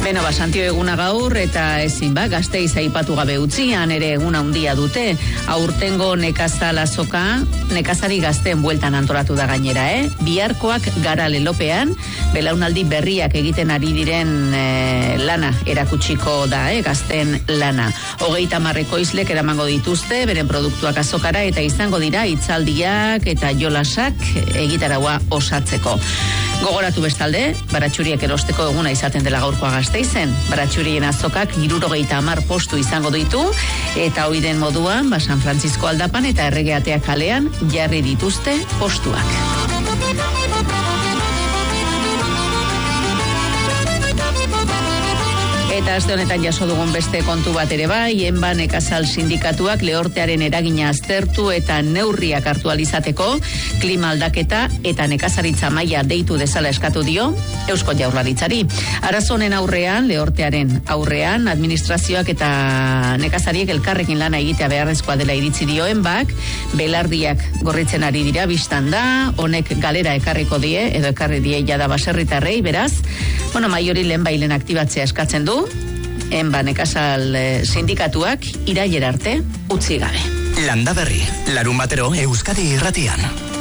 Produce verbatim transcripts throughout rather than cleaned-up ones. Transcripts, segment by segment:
Beno, ba, Santio eguna gaur eta ezin ba, Gasteiz aipatu gabe utzian ere eguna handia dute. Aurtengo nekazal azoka, nekazari gazteen bueltan antolatu da gainera, eh? Biharkoak gara lelopean, belaunaldi berriak egiten ari diren e, lana erakutsiko da, eh? Gazteen lana. Hogeita marreko izlek eramango dituzte, beren produktuak azokara eta izango dira hitzaldiak eta jolasak egitaraua osatzeko. Gogoratu bestalde, baratxuriek erosteko eguna izaten dela gaurkoa Gasteizen. Baratxurien azokak hirurogeita hamar postu izango ditu eta ohi den moduan, ba San Francisco aldapan eta Erregeatea kalean jarri dituzte postuak. Eta aste honetan jaso dugun beste kontu bat ere bai, enba nekazal sindikatuak lehortearen eragina aztertu eta neurriak hartu alizateko, klima aldaketa eta nekazaritza maila deitu dezala eskatu dio Eusko Jaurlaritzari. Arazo honen aurrean, lehortearen aurrean, administrazioak eta nekazariek elkarrekin lana egitea beharrezkoa dela iritzi dio enbak, belardiak gorritzen ari dira bistan da, honek galera ekarriko die, edo ekarri die jada baserritarrei, beraz, bueno, maiori lehen bailen aktibatzea eskatzen du, enba nekazal sindikatuak irailera arte utzi gabe. Landa Berri, larun batero Euskadi Irratian.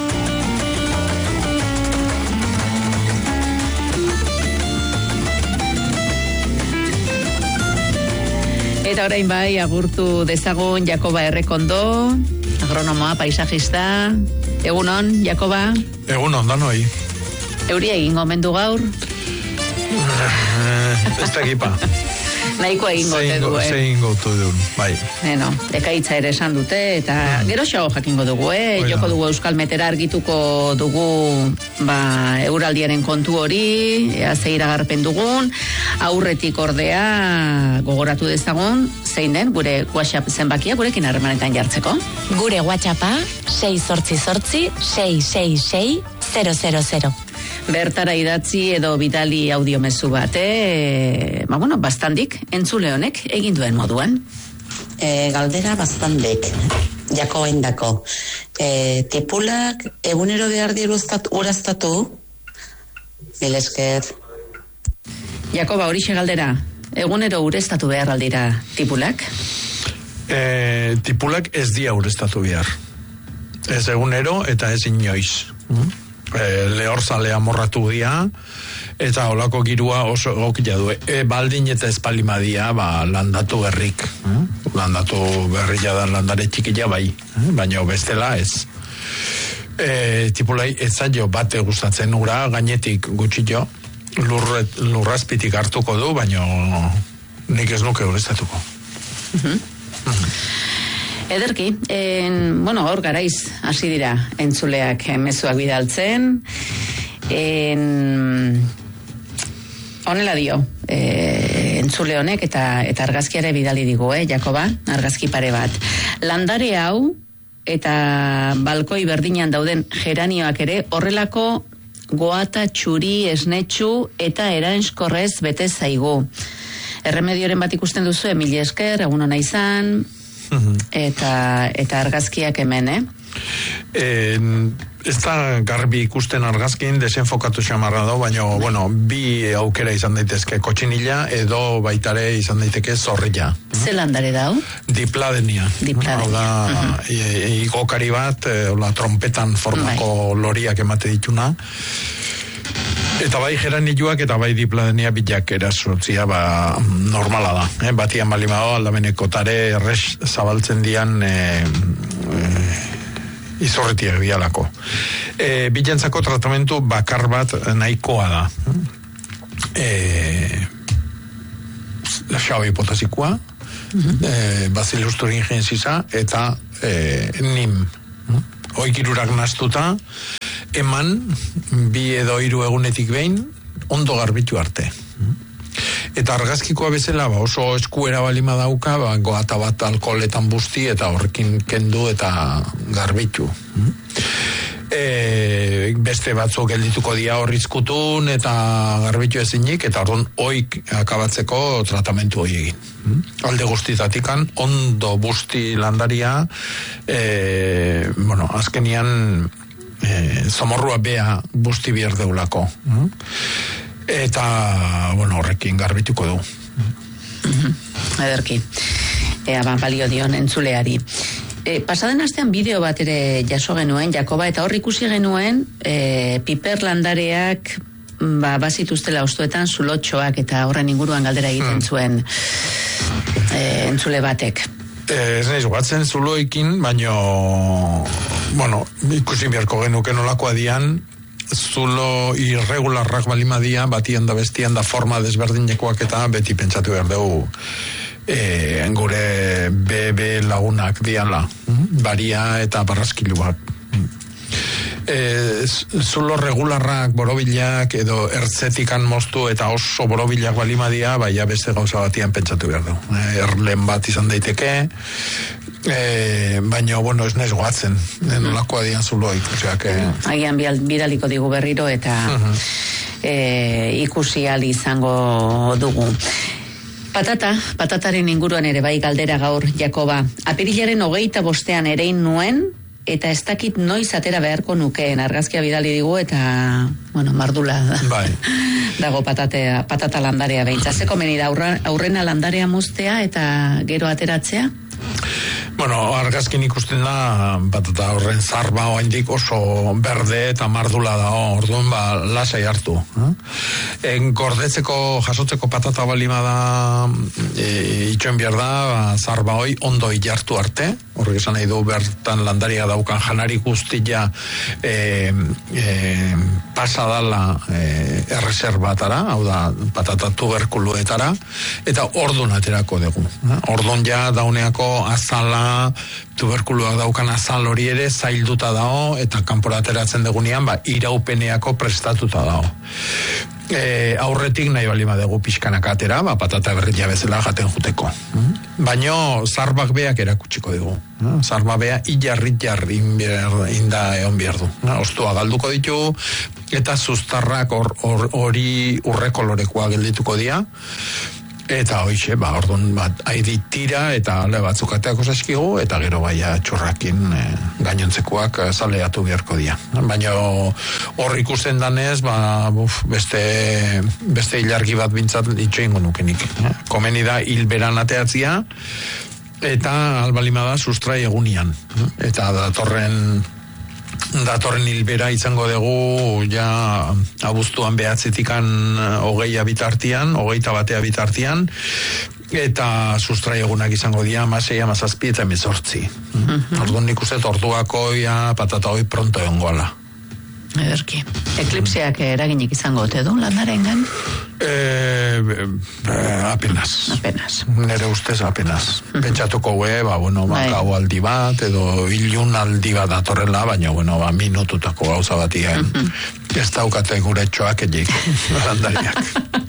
Eta orain bai, agurtu dezagun Jakoba Errekondo, agronomoa, paisajista. Egunon, Jakoba? Egunon, danoi. Euria egingo mendu gaur? Ez da ekipa. Nahiko egingo te du, eh? Zein gotu duen, bai. Eno, ekaitza ere esan dute, eta mm. gero xago jakingo dugu, eh? Bueno. Joko dugu Euskal Metera argituko dugu, ba, euraldiaren kontu hori, ea ze iragarpen dugun, aurretik ordea gogoratu dezagun, zein den, gure WhatsApp zenbakia, gurekin harremanetan jartzeko. Gure WhatsAppa, sei zortzi zortzi, sei sei sei, zero zero zero. Bertara idatzi edo bidali audiomezu bat, eh? Ba, bueno, bastandik, entzule honek egin duen moduan. E, galdera bastandik, jako endako. E, tipulak egunero behar diru uraztatu, bilesker. Jakoba, horixe galdera, egunero ureztatu behar aldira tipulak? E, tipulak ez dia ureztatu behar. Ez egunero eta ez inoiz. Mm? E, lehorzalea morratu dia eta olako girua oso egokia du. E, baldin eta espalimadia ba, landatu berrik. Mm? Landatu berria da landare txikila bai, mm? Baina bestela ez. E, tipulai ez zailo bate gustatzen ura, gainetik gutxillo, lurret, lurrazpitik hartuko du, baina nik ez nuke ureztatuko. Mhm. Mhm. Ederki, en, bueno, gaur garaiz hasi dira entzuleak mezuak bidaltzen. En, honela dio, e, entzule honek eta eta argazkiare bidali digu, eh, Jakoba, argazki pare bat. Landare hau eta balkoi berdinan dauden geranioak ere horrelako goata, txuri, esnetxu eta eranskorrez bete zaigu. Erremedioren bat ikusten duzu, mila esker, egun hona izan. Eta, eta argazkiak hemen, eh? eh ez da garbi ikusten argazkin, desenfokatu xamarra da, baina, bueno, bi aukera izan daitezke kotxinila edo baitare izan daiteke zorrilla. Ze landare dau? Dipladenia. Dipladenia. Hau da, igokari bat, la trompetan formako bai. Loriak emate dituna. Eta bai geranilluak eta bai dipladenia bilak erasotzia ba, normala da. Eh? Batian balimado aldameneko tare erres zabaltzen dian e, e, izorretiak bialako. E, bilentzako tratamentu bakar bat nahikoa da. E, Xabi potasikoa, mm-hmm. e, Bacillus thuringiensis eta e, nim. Oikirurak nastuta, eman, bi edo hiru egunetik behin, ondo garbitu arte. Eta argazkikoa bezala, ba, oso eskuera balima dauka, ba, goata bat alkoholetan busti eta horrekin kendu eta garbitu. E, beste batzuk geldituko dia horrizkutun eta garbitu ezinik, eta orduan oik akabatzeko tratamentu hori egin. Alde guztitatikan, ondo busti landaria, e, bueno, azkenian e, zomorrua bea busti bier deulako. eta, bueno, horrekin garbituko du. Ederki. Ea, ba, balio dion entzuleari. E, pasaden astean bideo bat ere jaso genuen, Jakoba, eta hor ikusi genuen e, piper landareak ba, bazituztela ostuetan zulotxoak, eta horren inguruan galdera egiten zuen e, entzule batek. E, ez nahiz guatzen zuloekin, baino, bueno, ikusi beharko genuke nolakoa dian, zulo irregularrak balimadia, batian da bestian da forma desberdinekoak, eta beti pentsatu behar dugu E, gure bebe lagunak diala, baria eta barraskiluak. E, zulo regularrak, borobilak edo ertzetikan moztu eta oso borobilak balimadia, baina beste gauza batian pentsatu behar du. E, erlen bat izan daiteke, e, baina, bueno, ez naiz goatzen, nolakoa dian zuloik. Oseak, e... Agian bidaliko digu berriro eta uh-huh. e, ikusi ahal izango dugu. Patata, patataren inguruan ere bai galdera gaur, Jakoba. Apirilaren hogeita bostean erein nuen, eta ez dakit noiz atera beharko nukeen. Argazkia bidali digu eta, bueno, mardula bai. dago patatea, patata landarea behintza. Zeko meni da aurra, aurrena landarea moztea eta gero ateratzea? Bueno, argazkin ikusten da patata horren zarba oaindik oso berde eta mardula da, orduan ba lasai hartu. Eh? En gordetzeko, jasotzeko patata balima da e, itxoen behar da, ba, zarba hoi ondo jartu arte, horrek esan nahi du bertan landaria daukan janari guztia e, e, pasadala e, erreserbatara, hau da patata tuberkuluetara, eta orduan aterako dugu. Eh? Orduan ja dauneako azala tuberkuloak daukan azal hori ere zailduta dago eta kanpora ateratzen degunean ba, iraupeneako prestatuta dago. E, aurretik nahi balima dugu pixkanak atera, ba, patata berria bezala jaten juteko. Baino zarbak beak erakutsiko dugu. Zarba bea ilarrit jarri inda egon behar du. Ostua galduko ditu eta zuztarrak hori or, urrekolorekoa geldituko dira. Eta hoixe, ba, orduan, bat, haidi tira eta ale batzuk ateako zaizkigu, eta gero baia txurrakin e, gainontzekoak e, zaleatu beharko dira. Baina hor ikusten danez, ba, buf, beste, beste ilargi bat bintzat itxoingo nukenik. Eh? Komeni da hilberan ateatzia, eta albalima da sustrai egunian. Eta datorren... datorren hilbera izango dugu ja abuztuan behatzetikan hogeia bitartian, hogeita batea bitartian, eta sustrai egunak izango dira amasei, amazazpi eta emezortzi. Mm-hmm. Orduan nik uste orduako ja patata hoi pronto egon goala. Ederki. Eklipseak eraginik izango ote du landarengan? Eh, eh, apenas. Apenas. Nere ustez apenas. Pentsatuko gue, ba, bueno, ba, gau aldi bat, edo ilun aldi bat datorrela, baina, bueno, ba, minututako gauza batien. Ez daukate gure txoak egik, landariak.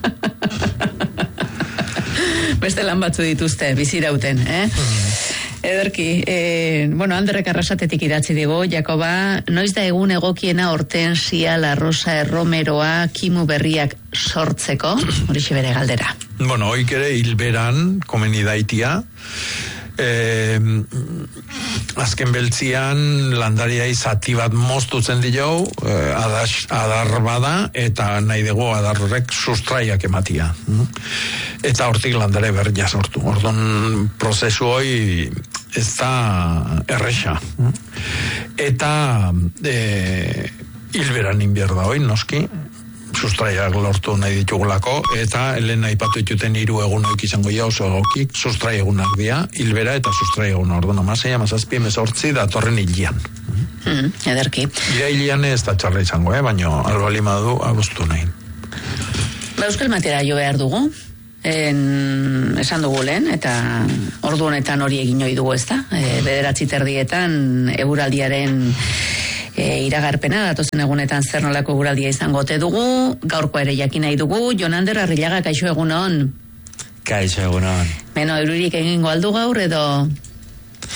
Beste lan batzu dituzte, bizirauten, eh? Ederki, eh, bueno, Anderrek Arrasatetik idatzi digu, Jakoba, noiz da egun egokiena hortensia, la rosa, erromeroa, kimu berriak sortzeko, horixe bere galdera. Bueno, hoik ere hilberan, komeni daitia, eh, azken beltzian landaria izati bat moztutzen dio, eh, adas, adar bada, eta nahi dugu adarrek sustraiak ematia. Eta hortik landare berria sortu. Orduan prozesu hoi ez da erresa. Eta e, hilberan inbier da hoi, noski, sustraiak lortu nahi ditugulako, eta helen aipatu dituten hiru egunoik izango ja oso egokik, sustrai egunak dira, hilbera eta sustrai egun. Orduan amasei, amazazpi, emezortzi, datorren hilian. Mm, ederki. Ira hilian ez da txarra izango, eh? Baina albalima du abuztu nahi. Ba, euskal matera jo behar dugu, en, esan dugu lehen, eta ordu honetan hori egin ohi dugu, ezta? E, bederatzi terdietan eguraldiaren e, iragarpena, datozen egunetan zer nolako eguraldia izango ote dugu, gaurko ere jakin nahi dugu. Jon Ander Arrillaga, kaixo egunon. Kaixo egunon. Beno, eururik egingo aldu gaur edo...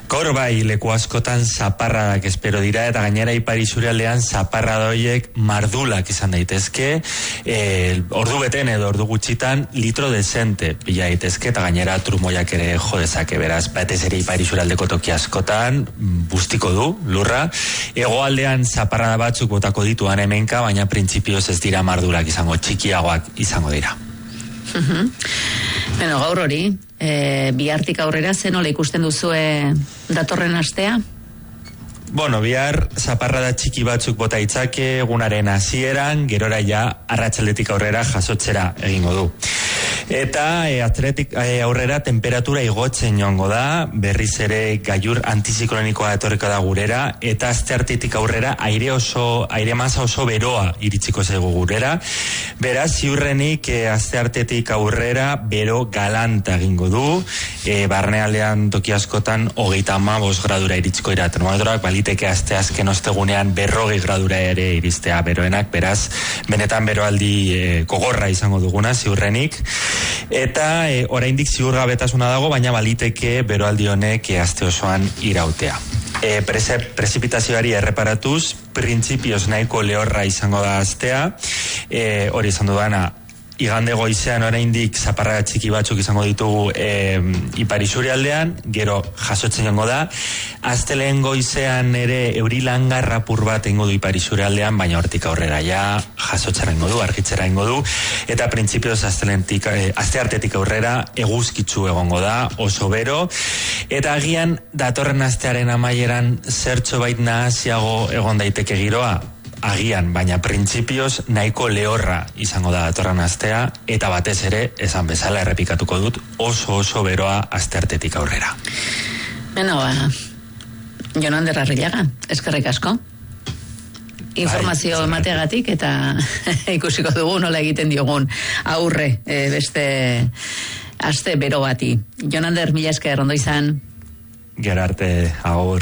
Gaur bai leku askotan zaparradak espero dira, eta gainera ipar isurialdean zaparrada horiek mardulak izan daitezke, e, ordu beten edo ordu gutxitan litro desente bila daitezke, eta gainera trumoiak ere jo dezake, beraz, batez ere ipar isurialdeko toki askotan bustiko du lurra. Hegoaldean zaparrada batzuk botako dituan hemenka, baina printzipioz ez dira mardulak izango, txikiagoak izango dira. Uh-huh. Beno, gaur hori, e, bihartik aurrera zen nola ikusten duzue datorren astea? Bueno, bihar zaparrada txiki batzuk bota itzake egunaren hasieran, gerora ja arratsaldetik aurrera jasotzera egingo du. Eta e, atletik e, aurrera temperatura igotzen joango da, berriz ere gailur antizikronikoa etorriko da gurera, eta asteartetik aurrera aire oso, aire masa oso beroa iritsiko zaigu gurera. Beraz, ziurrenik e, asteartetik aurrera bero galanta egingo du, e, barnealdean toki askotan hogeita hamabost gradura iritsiko dira. Termometroak baliteke aste azken ostegunean berrogei gradura ere iristea beroenak, beraz, benetan beroaldi e, gogorra izango duguna, ziurrenik. Eta e, oraindik ziurgabetasuna dago, baina baliteke beroaldi honek e, aste osoan irautea. E, prese, prezipitazioari erreparatuz, printzipioz nahiko lehorra izango da astea, e, hori izan dudana, igande goizean oraindik zaparrada txiki batzuk izango ditugu e, ipar isurialdean, gero jasotzen joango da. Astelehen goizean ere euri langarra apur bat egingo du ipar isurialdean, baina hortik aurrera ja jasotzera egingo du, argitzera egingo du, eta printzipioz astelentik, e, asteartetik aurrera eguzkitzu egongo da, oso bero, eta agian datorren astearen amaieran zertxo bait nahasiago egon daiteke giroa, agian, baina printzipioz nahiko lehorra izango da datorren astea, eta batez ere, esan bezala errepikatuko dut, oso oso beroa asteartetik aurrera. Beno, ba, Jonander Arrillaga, eskerrik asko. Informazio emateagatik, eta ikusiko dugu nola egiten diogun aurre e, beste aste bero bati. Jonander, mila esker, ondo izan. Gerarte, agur.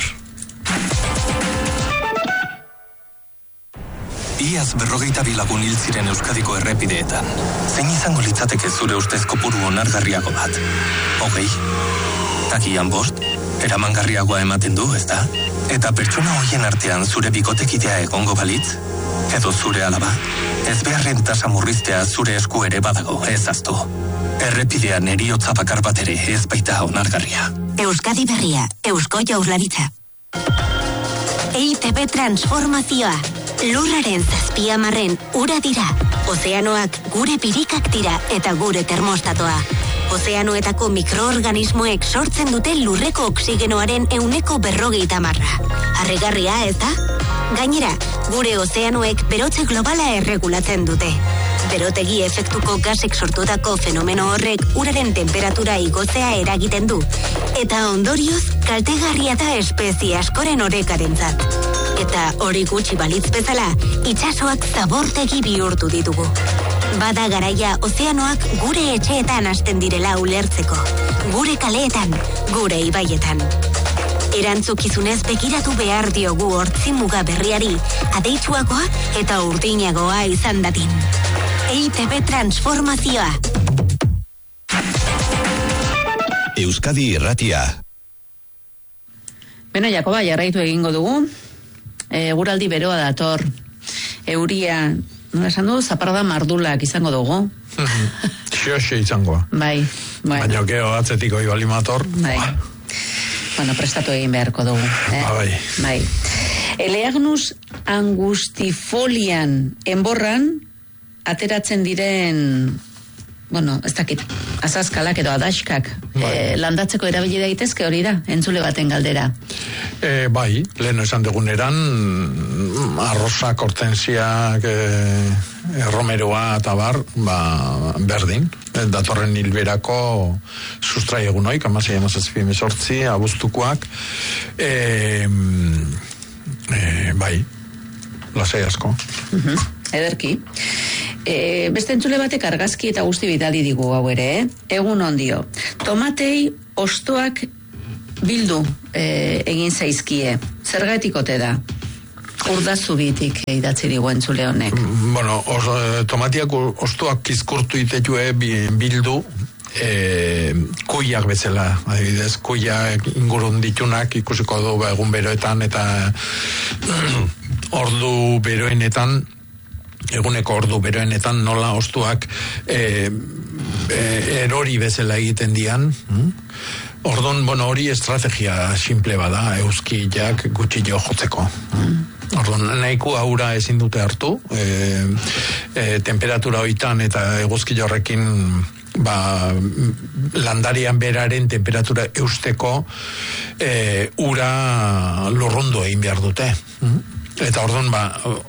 Iaz berrogeita bilagun hil ziren Euskadiko errepideetan. Zein izango litzateke zure ustez kopuru onargarriago bat? Hogei? Takian bost? Eramangarriagoa ematen du, ezta? Eta pertsona hoien artean zure bikotekidea egongo balitz? Edo zure alaba? Ez beharren tasa murriztea zure esku ere badago, ez aztu. Errepidean heriotza bakar bat ere ez baita onargarria. Euskadi Berria, Eusko Jaurlaritza. E I T B transformazioa. Lurraren zazpia marren ura dira. Ozeanoak gure birikak dira eta gure termostatoa. Ozeanoetako mikroorganismoek sortzen dute lurreko oksigenoaren euneko berrogeita marra. Harrigarria, ez da? Gainera, gure ozeanoek berotze globala erregulatzen dute. Berotegi efektuko gasek sortutako fenomeno horrek uraren temperatura igotzea eragiten du. Eta ondorioz, kaltegarria da espezie askoren orekarentzat. Eta hori gutxi balitz bezala, itsasoak zabortegi bihurtu ditugu. Bada garaia ozeanoak gure etxeetan hasten direla ulertzeko. Gure kaleetan, gure ibaietan. Erantzukizunez begiratu behar diogu hortzi muga berriari, adeitsuagoa eta urdinagoa izan dadin. E I T B transformazioa. Euskadi Irratia. Beno, Jakoba, jarraitu egingo dugu. Eguraldi beroa dator. Euria, nola esan du, zaparrada mardulak izango dugu. Xoxe izangoa. Bai, bueno. Baina geho atzetiko ibali mator. Bai. Bueno, prestatu egin beharko dugu. Eh? Ba, bai. Bai. Eleagnus angustifolian enborran ateratzen diren, bueno, ez dakit, azazkalak edo adaskak bai. e, landatzeko erabili daitezke hori da, entzule baten galdera. E, bai, lehen esan duguneran, arrosak, hortensiak, e, romeroa eta bar, ba, berdin. Datorren hilberako sustrai egun hoik, amasei amazazpi mesortzi, abuztukoak, e, e, bai, lasai asko. Uh-huh. Ederki. E, beste entzule batek argazki eta guzti bidali digu hau ere, eh? Egun ondio. Tomatei ostoak bildu e, egin zaizkie. Zergatik ote da? Urdazubitik idatzi digu entzule honek. Bueno, os, tomatiak ostoak kizkurtu itetue bildu, e, kuiak bezala, adibidez, kuiak ingurun ditunak ikusiko du ba, egun beroetan eta ordu beroenetan, eguneko ordu beroenetan nola ostuak e, e, erori bezala egiten dian. Mm? Ordon, bueno, hori estrategia simple bada, euskilak gutxillo jotzeko. Mm? Ordon, nahiko aura ezin dute hartu, e, e, temperatura hoitan eta eguzkilo horrekin ba, landarian beraren temperatura eusteko e, ura lurrundu egin behar dute. Mm? Eta orduan, ba,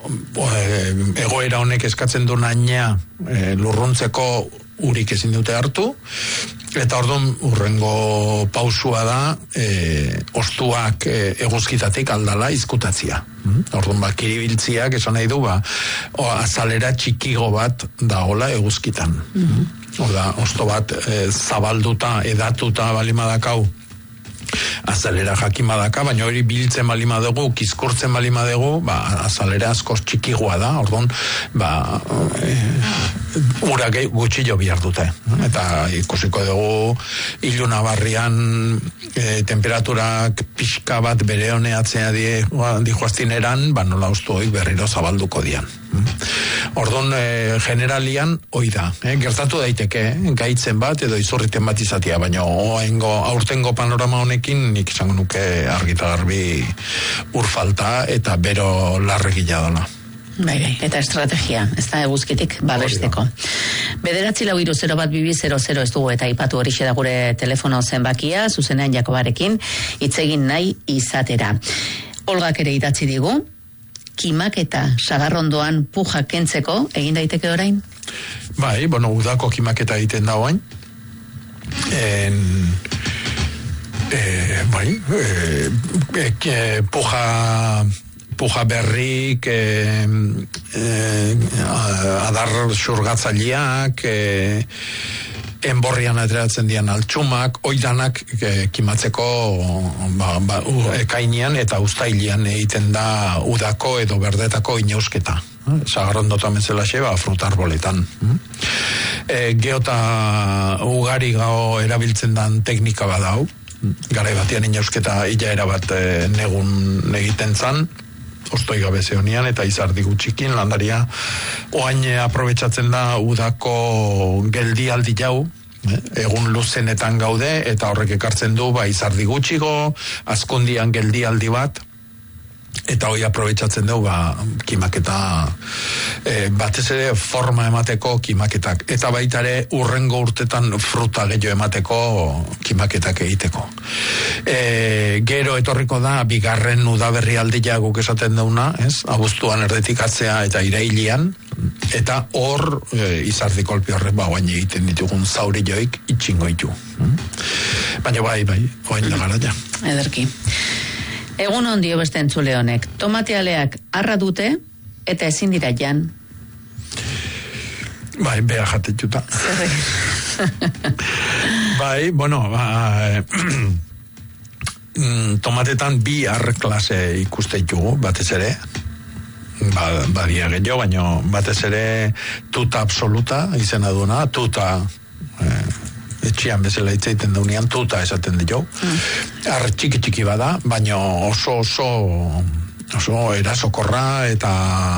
egoera honek eskatzen du naina e, lurruntzeko urik ezin dute hartu, eta orduan urrengo pausua da e, ostuak e, eguzkitatik aldala izkutatzia. Mm? Orduan, ba, kiribiltziak esan nahi du, ba, o, azalera txikigo bat dagola eguzkitan. Mm-hmm. Orda, osto bat e, zabalduta, edatuta balimadakau, azalera jakimadaka, baina hori biltzen balima dugu, kizkurtzen balima dugu, ba, azalera askoz txikigua da, orduan, ba, e, ura gutxillo bihar dute. Eta ikusiko dugu, iluna barrian e, temperaturak pixka bat bere honeatzea dihoaztineran, ba, nola ustu hoi berriro zabalduko dian. Orduan, e, generalian, hoi da, eh? Gertatu daiteke, eh? Gaitzen bat edo izurriten bat izatea, baina oaingo, aurtengo panorama honekin nik izango nuke argita garbi urfalta eta bero larregila dela. Bai, bai, eta estrategia, ez da eguzkitik babesteko. Bederatzi lau hiru zero bat bibi zero zero ez dugu eta ipatu horixe da gure telefono zenbakia, zuzenean Jakobarekin, itzegin nahi izatera. Olgak ere idatzi digu, kimaketa sagarrondoan puja kentzeko egin daiteke orain? Bai, bueno, udako kimaketa egiten da orain. En, e, bai, e, e, puja puja berrik, e, e, adar xurgatzaileak, e, enborrian ateratzen dian altxumak, oidanak e, kimatzeko ba, ba, ekainian eta uztailian egiten da udako edo berdetako inausketa. Sagarrondotan bezalaxe, ba, frutarboletan. E, geota ugari gao erabiltzen dan teknika badau, garai batean inausketa ilaera bat e, negun egiten zan, ostoi gabe zeonian eta izardi gutxikin landaria oain aprobetsatzen da udako geldialdi jau, eh? Egun luzenetan gaude eta horrek ekartzen du ba izardi gutxigo, azkundian geldialdi bat eta hoi aprobetsatzen dugu ba, kimaketa e, batez ere forma emateko kimaketak eta baita ere urrengo urtetan fruta gehiago emateko kimaketak egiteko. E, gero etorriko da bigarren udaberri aldia guk esaten dauna, ez? Abuztuan erdetikatzea eta irailian eta hor e, izardi kolpi horrek ba guain egiten ditugun zauri joik itxingo ditu. Mm? Baina bai, bai, oain lagara ja. Ederki. Egun ondio beste entzule honek, tomatealeak arra dute eta ezin dira jan. Bai, beha jatetxuta. Bai, bueno, ba, tomatetan bi arre klase ikuste ditugu, batez ere, ba, badia gehiago, baina batez ere tuta absoluta izena duena, tuta eh, etxian bezala itzaiten daunean tuta esaten dio. Mm. Arre txiki txiki bada, baina oso oso oso erasokorra eta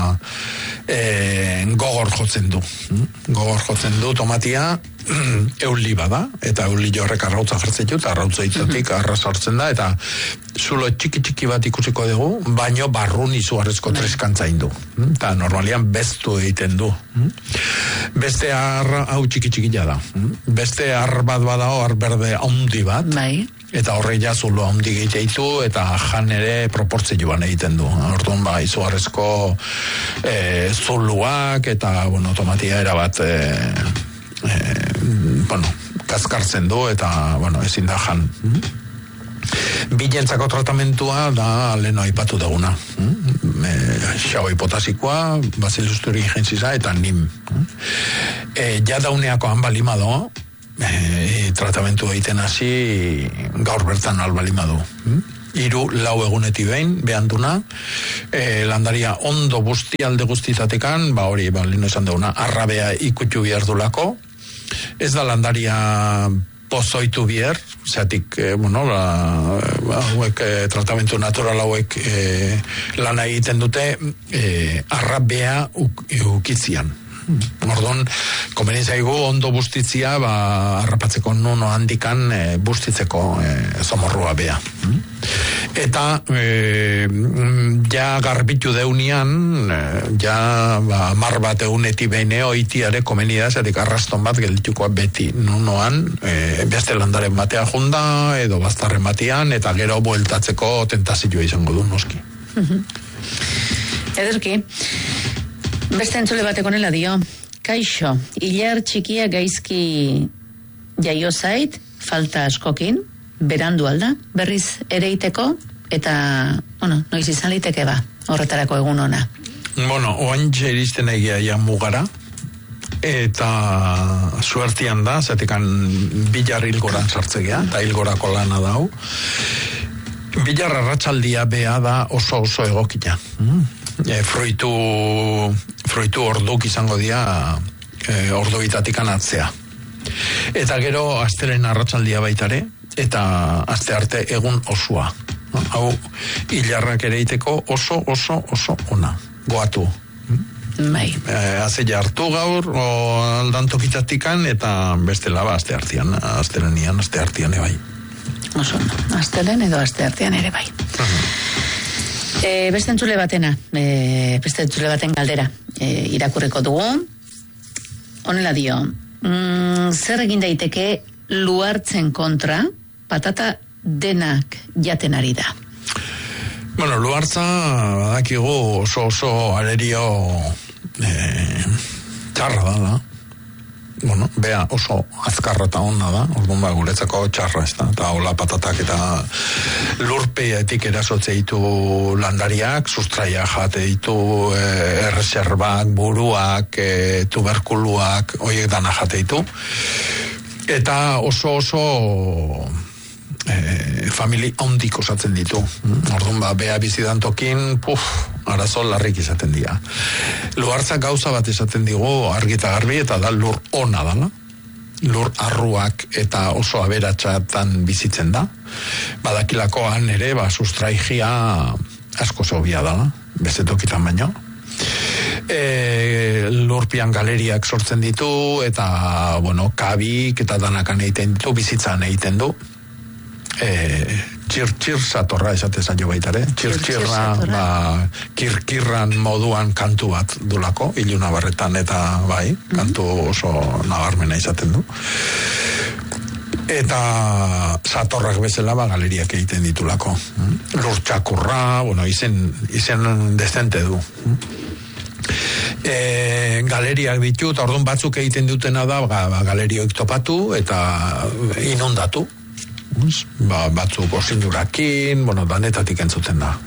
e, gogor jotzen du. Mm? Gogor jotzen du tomatia euli bada, eta euli horrek arrautza jartzen du, eta arrautza itzatik arra sortzen da, eta zulo txiki txiki bat ikusiko dugu, baino barrun izugarrezko treskantzain du. Eta normalian beztu egiten du. Beste ar hau txiki txikila da. Beste ar bat badao, ar berde haundi bat. Bai. Eta horrek ja zulo haundi egiteitu, eta jan ere proportzioan egiten du. Orduan ba, izugarrezko e, zuluak, eta, bueno, tomatia erabat e, e, bueno, kaskartzen du, eta, bueno, ezin da jan. Bilentzako tratamentua da leno aipatu duguna. E, xaoi potasikoa, Bacillus thuringiensis eta nim. E, ja dauneako han balimado, e, tratamentu egiten hasi gaur bertan albalimadu. Hiru lau eguneti behin, behan duna, e, landaria ondo guzti alde guztitatekan, ba hori, ba, lino esan duguna, arrabea ikutu behar dulako, ez da landaria pozoitu bier, zeatik, eh, bueno, ba, hauek, eh, tratamentu natural hauek eh, lana egiten dute eh, arrabea uk, ukitzian. Ordon, komeni zaigu ondo bustitzia, ba, arrapatzeko nuno handikan e, bustitzeko e, zomorrua bea. Eta e, ja garbitu deunian, e, ja ba, mar bat eguneti behin oitiare komeni da, zetik arraston bat gelditukoa beti nunoan, e, beste landaren batea junda, edo baztarren batean, eta gero bueltatzeko tentazioa izango du noski. Ederki. Beste entzule batek onela dio, kaixo, hilar txikia gaizki jaio zait, falta askokin, berandu alda, berriz ereiteko, eta, bueno, noiz izan liteke ba, horretarako egun ona. Bueno, oantxe iristen egia ja mugara, eta suertian da, zatekan bilar hilgoran sartzegea, eta hilgorako lana dau. Bilar arratsaldia bea da oso oso egokina. Mm. E, fruitu fruitu orduk izango dira e, orduitatikan atzea. Eta gero astelen arratsaldia baitare, eta aste arte egun osua. Hau hilarrak ere iteko oso oso oso ona. Goatu. Bai. E, Haze jartu gaur, o aldantokitatikan, eta bestela ba aste artean, astelenian, aste artean bai. Oso, astelen edo aste artean ere bai. Uh-huh. E, beste entzule batena, e, beste entzule baten galdera e, irakurriko dugu. Honela dio, mm, zer egin daiteke luartzen kontra, patata denak jaten ari da. Bueno, luartza badakigu oso oso alerio e, txarra da, da. Bueno, bea oso azkarra eta onna da, orduan ba, guretzako txarra ez da, eta hola patatak eta lurpeetik erasotze ditu landariak, sustraia jate ditu e, erreserbak, buruak, e, tuberkuluak, horiek dana jate ditu, eta oso oso e, famili ondik osatzen ditu. Orduan ba, bea bizidan tokin, puf, arazo larrik izaten dira. Luartzak gauza bat esaten digu argi eta garbi, eta da lur ona dala. Lur arruak eta oso aberatsatan bizitzen da. Badakilakoan ere, ba, sustraigia asko zobia dala, beste tokitan baino. E, lurpian galeriak sortzen ditu, eta, bueno, kabik eta danakan egiten ditu, bizitzan egiten du. E, txir-txir satorra esate zailo baitare, txir-txirra ba, kirkirran moduan kantu bat dulako, iluna barretan eta bai, kantu oso nabarmena izaten du. Eta satorrak bezala ba, galeriak egiten ditulako. Lurtxakurra, bueno, izen, izen dezente du. E, galeriak ditu, eta orduan batzuk egiten dutena da, ba, galerioik topatu eta inundatu. Ba, batzuk osinurakin, bueno, danetatik entzuten da.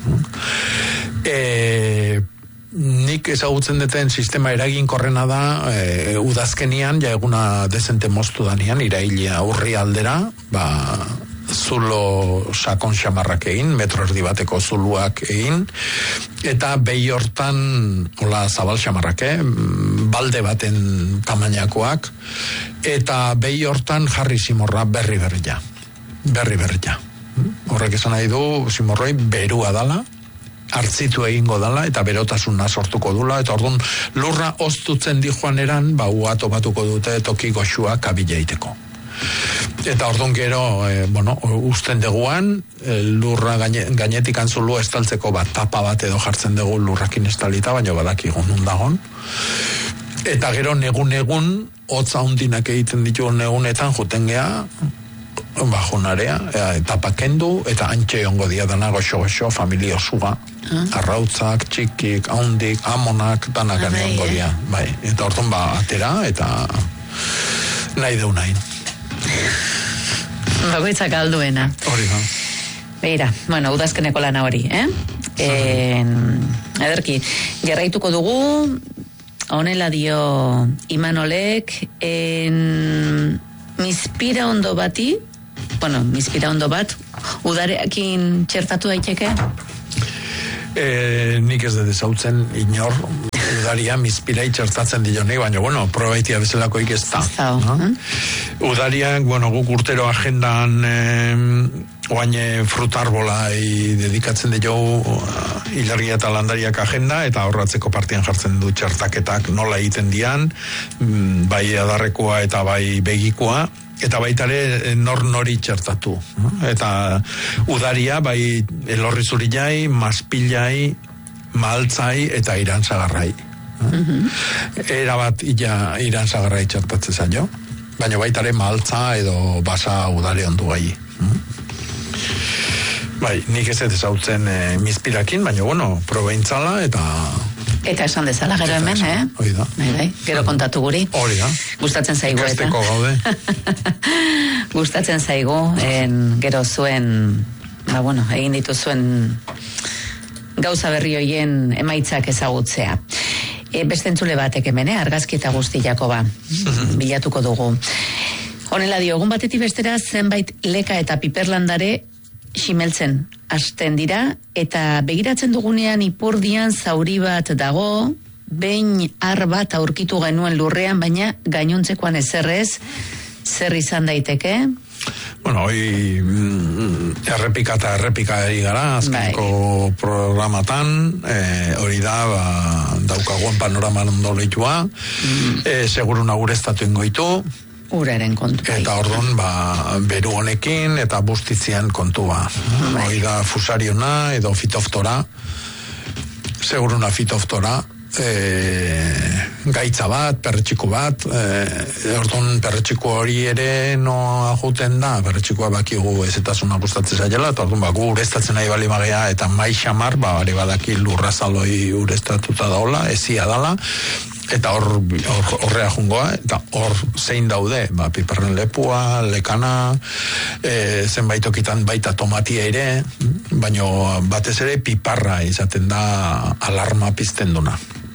E, nik ezagutzen duten sistema eraginkorrena da, e, udazkenian, ja eguna dezente moztu danian, irailea urri aldera, ba, zulo sakon xamarrak egin, metro erdi bateko zuluak egin, eta behi hortan, hola zabal xamarrak, eh? Balde baten tamainakoak, eta behi hortan jarri zimorra berri berria. berri berria. Horrek esan nahi du, zimorroi berua dala, hartzitu egingo dala, eta berotasuna sortuko dula, eta orduan lurra oztutzen di joan eran, ba, ua topatuko dute toki goxua kabila iteko. Eta orduan gero, e, bueno, usten deguan, e, lurra gaine, gainetik antzulu estaltzeko bat tapa bat edo jartzen dugu lurrakin estalita, baina badakigun nundagon. Eta gero negun-negun, hotza hundinak egiten ditu negunetan, juten geha, bajonarea, etapa kendu, eta antxe ongo dia dana goxo-goxo, familia osua, ah. arrautzak, txikik, haundik, amonak, danak ah, ongo dia. Eh? Bai, eta orduan ba, atera, eta nahi deu nahi. Bagoitzak alduena. Hori da. Beira, bueno, udazkeneko lana hori, eh? En, ederki, jarraituko dugu, honela dio Imanolek, en mispira ondo bati, bueno, mispira ondo bat, udareakin txertatu daiteke? E, nik ez dut ezautzen inor, udaria mizpira itxertatzen dionei, baina, bueno, probaitia bezalakoik ez da. No? Udariak, bueno, guk urtero agendan eh, oain frutarbolai dedikatzen dugu hilargia eta landariak agenda, eta horratzeko partian jartzen du txertaketak nola egiten dian, bai adarrekoa eta bai begikoa, eta baitare nor nori txertatu. Eta udaria, bai elorri zurilai, maspilai, maltzai eta irantzagarrai. Mm-hmm. Era bat ila irantzagarrai txertatzen zaino, baina baitare maltza edo basa udari ondu gai. Bai, nik ez ez ezautzen e, mizpirakin, baina bueno, probeintzala eta... Eta esan dezala gero hemen, eh? Hori da. Bai, bai, gero kontatu guri. Hori da. Gustatzen zaigu eta. Ikasteko gaude. Gustatzen zaigu, en, gero zuen, ba bueno, egin ditu zuen gauza berri hoien emaitzak ezagutzea. E, beste entzule batek hemen, eh? Argazki eta guzti Jakoba. Bilatuko dugu. Honela dio, egun batetik bestera zenbait leka eta piperlandare ximeltzen hasten dira, eta begiratzen dugunean ipurdian zauri bat dago, behin ar bat aurkitu genuen lurrean, baina gainontzekoan ezerrez, zer izan daiteke? Bueno, hoi errepika eta errepika eri gara, azkeneko bai. Programatan, eh, hori da, ba, daukagoen panoraman ondo lehitua, mm. eh, seguru nagureztatu ingoitu, uraren kontu. Eta orduan, ba, beru honekin eta bustitzean kontua. Bai. Hoi da fusariona edo fitoftora, seguruna fitoftora, e, gaitza bat, perretxiku bat, e, orduan perretxiku hori ere no ajuten da, perretxikoa bakigu ezetasuna gustatzen zaiela, eta orduan, ba, gu ureztatzen nahi bali magea, eta mai xamar, ba, bari badaki lurrazaloi ureztatuta daola, ezia dala, eta hor horrea jungoa, eta hor zein daude, ba, piperren lepua, lekana, e, zenbait okitan baita tomatia ere, baino batez ere piparra izaten da alarma pizten duna.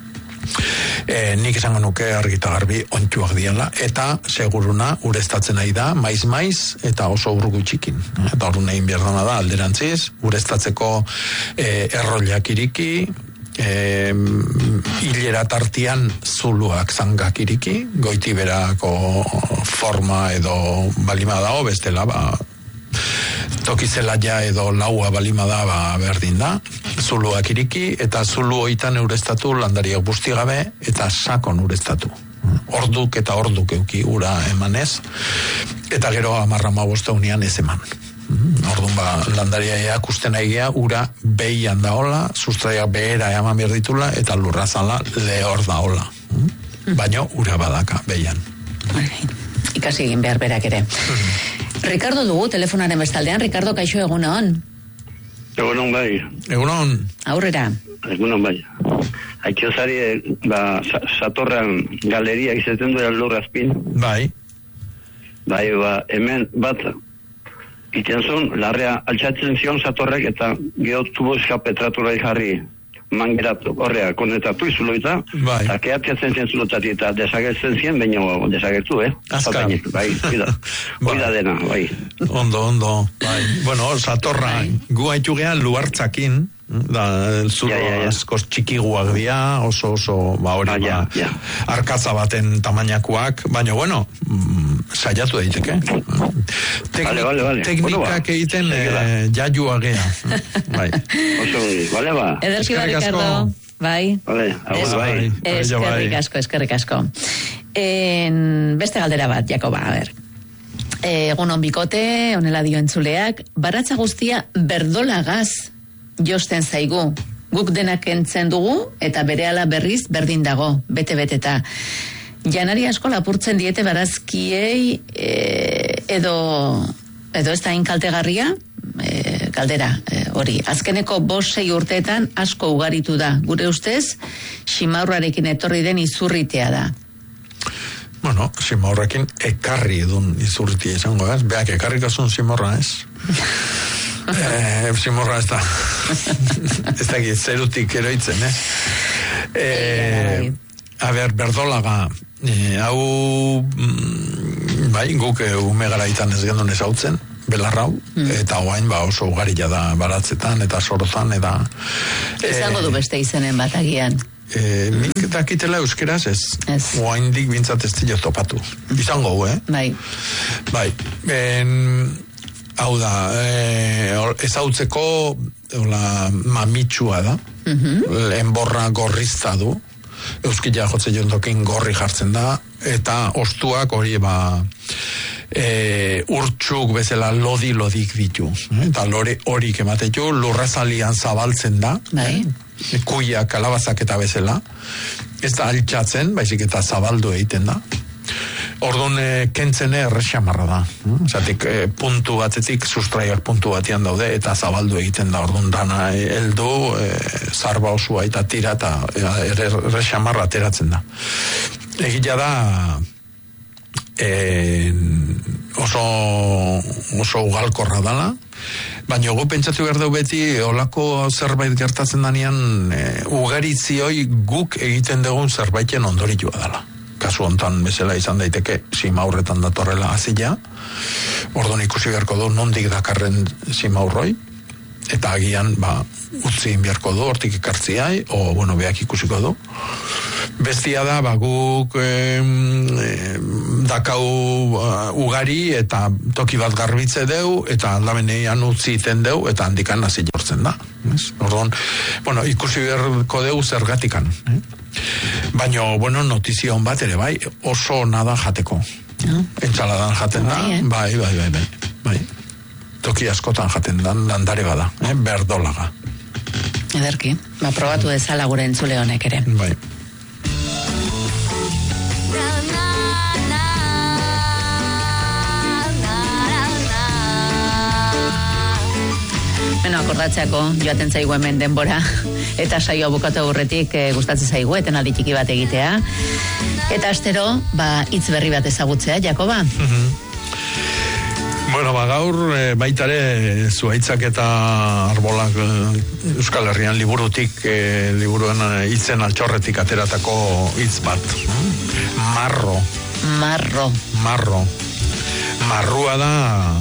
E, nik esango nuke argita garbi ontsuak diela, eta seguruna ureztatzen nahi da, maiz-maiz, eta oso urgu txikin. Eta hor nahin bierdana da, alderantziz, ureztatzeko e, errollak iriki, E, hilera tartian zuluak zangak iriki, goiti berako forma edo balima dago, bestela, ba, tokizela ja edo laua balima da, ba, berdin da, zuluak iriki, eta zulu oitan eurestatu landariak busti gabe, eta sakon urestatu. Orduk eta orduk euki ura emanez, eta gero amarra maboste unian ez eman. Orduan ba, landaria eakusten aigia ura behian daola, sustraia behera eman berditula, eta lurrazala lehor daola. Baina ura badaka behian. Ikasi egin behar berak ere. Ricardo dugu telefonaren bestaldean. Ricardo, kaixo, egunon? Egunon bai. Egunon? Aurrera. Egunon bai. Aikiozari, ba, satorran galeria izaten duela lurrazpin. Bai. Bai, ba, hemen bat... Iten zuen, larrea altxatzen zion satorrek eta geho tubo eskapetratura jarri mangeratu, horrea, konetatu izuloita, bai. Eta keatiatzen zen zulotati eta desagertzen zien, baina desagertu, eh? Azkar. Bai, oida, oida dena, bai. Ondo, ondo, bai. Bueno, satorra, gu haitu gehan luartzakin, da, zuro ja, ja, ja. askoz txikiguak dia, oso, oso, ba, hori, ah, ja, ba, ja. arkatza baten tamainakoak, baina, bueno, mm, saiatu daiteke. Teknik, vale, vale, vale. Teknikak bueno, ba, egiten eh, jaiua gea. Bai. Oso, vale, ba. Ederki da, Ricardo. Bai. Vale, es, bai. Eskerrik asko, eskerrik asko. En, beste galdera bat, Jakoba, a ber. Egunon bikote, honela dio entzuleak, baratza guztia berdolagaz josten zaigu. Guk denak entzen dugu, eta berehala berriz berdin dago, bete-beteta. Janari asko lapurtzen diete barazkiei e, edo, edo ez da inkaltegarria, e, galdera, e, hori. Azkeneko bost sei urteetan asko ugaritu da. Gure ustez, ximaurrarekin etorri den izurritea da. Bueno, ximaurrarekin ekarri edun izurritea izango, ez? Beak ekarrikasun ximorra, ez? eh, ximorra ez da. ez da zerutik eroitzen, eh? Eh, a ber, berdolaga, eh, hau, mm, bai, guk eh, ume garaitan ez gendun ez hautzen, belarrau, mm. eta oain ba oso ugarila da baratzetan, eta sorozan, eta... Izango du beste izenen bat agian. E, nik dakitela euskeraz ez. Ez. Oaindik bintzat ez dira topatu. Izango, eh? Bai. Bai. En, hau da, e, ezautzeko hola, mamitsua da. Mm-hmm. Enborra gorrizta du. Euskila jotze jontokin gorri jartzen da. Eta ostuak hori ba... E, urtsuk bezala lodi-lodik ditu. Eta lore horik ematetu, lurrazalian zabaltzen da. Bai. E, kuia kalabazak eta bezala. Ez da altxatzen, baizik eta zabaldu egiten da. Orduan e, kentzene erresamarra da. Zatik, e, puntu batetik, sustraiak puntu batean daude, eta zabaldu egiten da. Orduan dana e, eldu, e, zarba osua eta tira, eta erresamarra ateratzen da. Egia da... E, oso oso ugalkorra dala, baina gu pentsatu behar dugu beti olako zerbait gertatzen danean e, ugaritzioi guk egiten dugun zerbaiten ondoritua dala. Kasu hontan bezala izan daiteke simaurretan datorrela azila, orduan ikusi beharko du nondik dakarren simaurroi, eta agian ba, utzi beharko du hortik ikartziai, o bueno, beak ikusiko du. Bestia da, ba, guk eh, dakau uh, ugari eta toki bat garbitze deu, eta aldamenean utzi iten deu, eta handikan hasi jortzen da. Orduan, bueno, ikusi beharko deu zergatikan. Eh? Baina, bueno, notizia hon bat ere, bai, oso nada jateko. No? Entzaladan jaten da, bai, eh? bai, bai, bai, bai, bai. Toki askotan jaten da, landare bada, eh? Berdolaga. Ederki, ba, probatu dezala gure entzule honek ere. Bai. Bueno, akordatzeako, joaten zaigu hemen denbora, eta saio bukatu aurretik e, gustatzen zaigu, etenaldi txiki bat egitea. Eta astero, ba, hitz berri bat ezagutzea, Jakoba? Mm-hmm. Bueno, ba, gaur e, baitare zuaitzak eta arbolak e, Euskal Herrian liburutik, e, liburuen hitzen altxorretik ateratako hitz bat. Marro. Marro. Marro. Marrua da...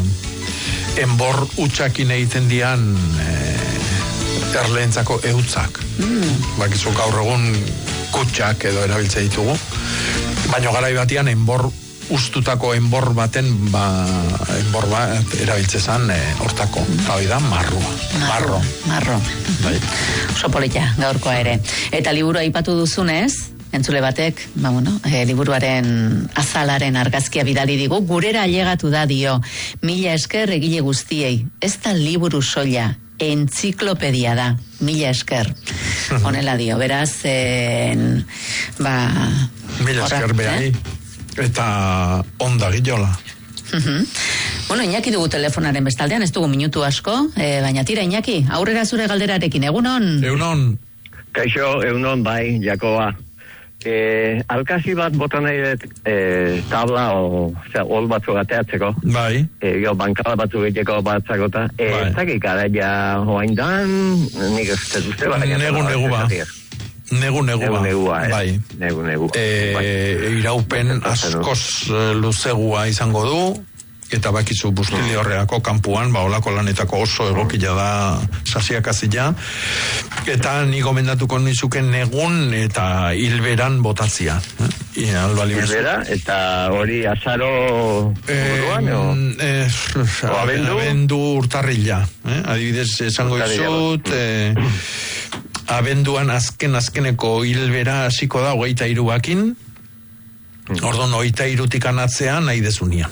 enbor utxakin egiten dian e, erleentzako eutzak. Mm. Bakizu gaur egun kutxak edo erabiltze ditugu. Baina garai batian enbor ustutako enbor baten ba, enbor bat erabiltze zan e, hortako. Eta hori da marrua. Marro. Marro. Bai. Oso polita gaurkoa ere. Eta liburu aipatu duzunez, entzule batek, ba bueno, e, liburuaren azalaren argazkia bidali digu, gurera ailegatu da dio, mila esker egile guztiei, ez da liburu soila, entziklopedia da, mila esker. Honela dio, beraz, en, ba... Mila esker behai, eh? Eta onda gilola. Uh-huh. Bueno, Iñaki dugu telefonaren bestaldean, ez dugu minutu asko, e, baina tira Iñaki, aurrera zure galderarekin, egunon? Egunon. Kaixo, egunon, bai, Jakoba. Eh, alkazi bat bota nahi dut eh, tabla o ol batzu gateatzeko. Bai. Eh, jo, bankala batzu egiteko batzakota. Eh, bai. Ez dakik gara ja hoain dan, nik ez dut uste bat. Negu, negu ba. Negu, negu ba. Negu, eh? Bai. Negu, negu. Eh, bai. Iraupen askoz luzegua izango du, eta bakizu bustili horreako kanpuan, ba, olako lanetako oso egokila da sasiak azila, eta ni gomendatuko nizuken negun eta hilberan botatzia. Eh? Hilbera, eta hori azaro buruan, o? Eh, o abendu? Abendu urtarrila. Eh? Adibidez, esango izut, eh, abenduan azken azkeneko hilbera hasiko da, hogeita iruakin, ordon hogeita irutik anatzean nahi dezunian.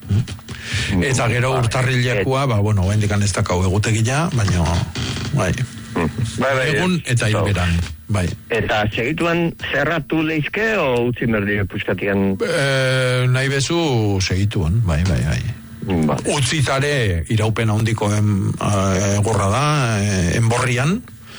Eta gero urtarrilekoa, ba, bueno, hendikan ez dakau egutegia, baina, bai, bai, bai, egun eta hilberan, bai. Eta segituan zerratu leizke, o utzi merdi puskatian? E, nahi bezu segituan, bai, bai, bai. Ba. Utzitare iraupen handiko egurra da, enborrian,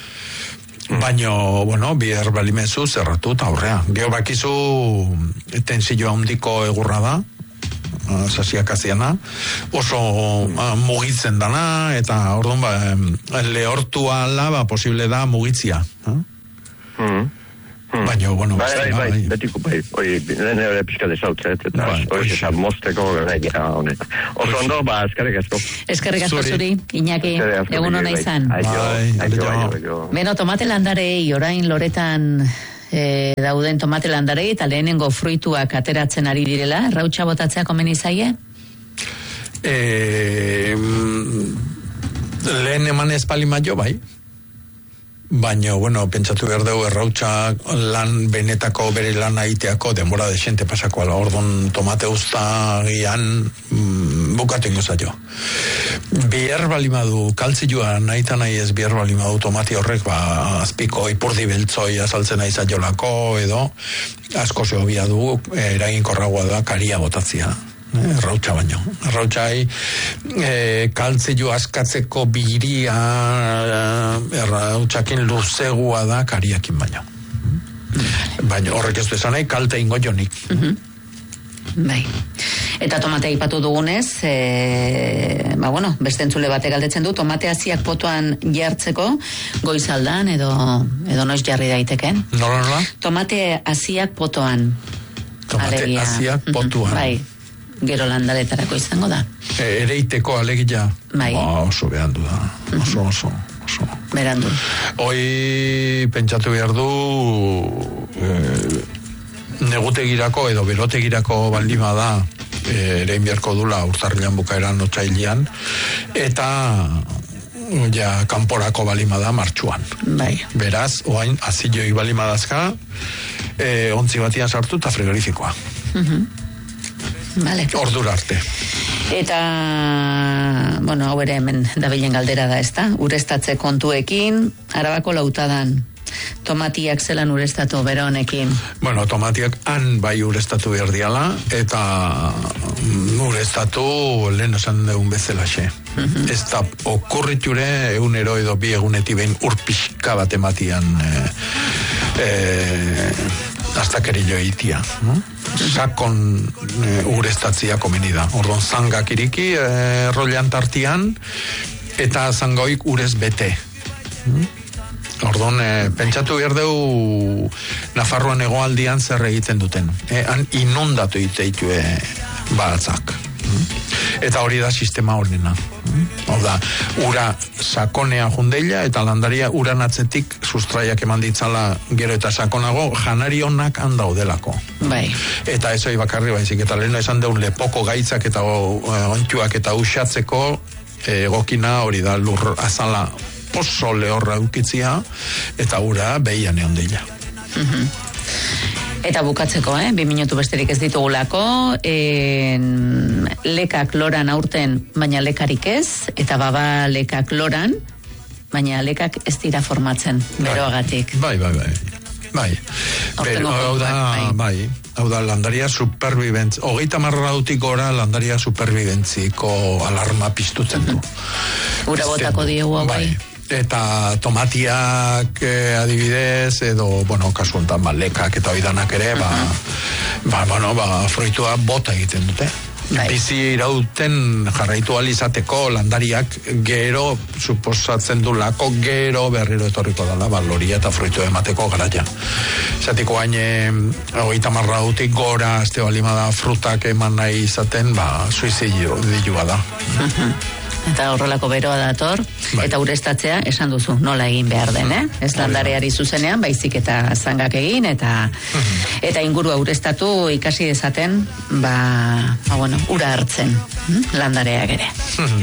baina, bueno, biher balimezu zerratu eta aurrea. Geo bakizu tensio handiko egurra da, sasiak aziana, oso uh, mugitzen dana, eta orduan ba, lehortu ala, ba, posible da mugitzia. Eh? Mm. Hmm. Baina, bueno, bai, bai, bai, bai. betiko, bai, oi, lehen ere pixka desautzet, eta Bai, hori hoxe. eta mosteko gaia honetan. Oso ondo, ba, eskerrik asko. Eskerrik asko Zuri. zuri, Iñaki, Eskerrik asko, egun ona bai. izan. Aio, Bai, aio, aio. aio, aio. Beno, tomate landarei, orain loretan e, dauden tomate landarei, eta lehenengo fruituak ateratzen ari direla, errautsa botatzea komeni zaie? Eh, lehen eman espalima jo, bai. Baina, bueno, pentsatu behar dugu errautsa lan benetako bere lan aiteako denbora de xente pasako ala. Ordon tomate usta gian mm, bukatu ingo zaio. Bihar balimadu, kaltzioa nahi eta nahi ez bihar balimadu tomate horrek, ba, azpiko ipurdi beltzoi azaltzen nahi zaiolako edo, asko zehobia du, eraginkorragoa da karia botatzia. Errautsa baino. Errautsai e, kaltzio askatzeko biria errautsakin luzegua da kariakin baino. Baina horrek ez du esan nahi kalte ingo jonik. Bai. Eta tomate aipatu dugunez, e, ba bueno, beste entzule bate galdetzen du, tomate hasiak potoan jartzeko goizaldan edo edo noiz jarri daiteken? Nola, nola? Tomate hasiak potoan. Tomate Alegia. hasiak potoan. Bai. Gero landaretarako izango da. E, ereiteko alegia. Bai. Ba, oso behandu da. Oso, oso, oso. Berandu. Hoi pentsatu behar du e, negutegirako edo berotegirako baldima da e, ere inbiarko dula urtarrilan bukaeran otsailian eta ja kanporako balima da martxuan. Bai. Beraz, oain aziloi balima dazka e, ontzi batian sartu eta frigorifikoa. Vale. Ordura arte. Eta, bueno, hau ere hemen dabilen galdera da, ezta? Urestatze kontuekin, Arabako lautadan, tomatiak zelan urestatu bero honekin? Bueno, tomatiak han bai urestatu behar diala, eta urestatu lehen esan deun bezalaxe. Ez da okurriture egunero edo bi eguneti behin urpixka bat ematian e, e, astakerillo eitia. No? Sakon e, urestatzia komeni da. Ordon zangak iriki e, rollan tartian eta zangoik urez bete. Ordon, e, pentsatu behar dugu Nafarroan hegoaldian zer egiten duten. E, han inundatu iteitu e, batzak. Eta hori da sistema horrena. Hau da, ura sakonea jundeila eta landaria uran atzetik sustraiak eman ditzala gero eta sakonago janari honak handaudelako. Bai. Eta ez hori bakarri baizik, eta leheno esan deun lepoko gaitzak eta ontsuak eta usatzeko egokina hori da lur azala oso lehorra ukitzia eta ura behian egon deila. Eta bukatzeko, eh? Bi minutu besterik ez ditugulako, en, lekak loran aurten, baina lekarik ez, eta baba lekak loran, baina lekak ez dira formatzen, beroagatik. Bai, bai, bai. Bai. Pero, hau da, bai, hau da, landaria superviventzi, hogeita marrautik gora landaria superviventziko alarma piztutzen du. Ura botako diegu hau bai. Eta tomatiak eh, adibidez, edo, bueno, kasu honetan, ba, lekak eta oidanak ere, ba, ba, bueno, ba, fruitua bota egiten dute. Bai. Bizi irauten jarraitu alizateko landariak gero suposatzen du lako gero berriro etorriko dala, ba, loria eta fruitu emateko garaia. Zatiko hain hogeita marrautik gora azte balimada frutak eman nahi izaten, ba, suizio dilua da. Eta horrelako beroa dator, bai. Eta urestatzea esan duzu, nola egin behar den, eh? Ez landareari zuzenean, baizik eta zangak egin, eta eta ingurua urestatu ikasi dezaten, ba, ba bueno, ura hartzen, landareak ere.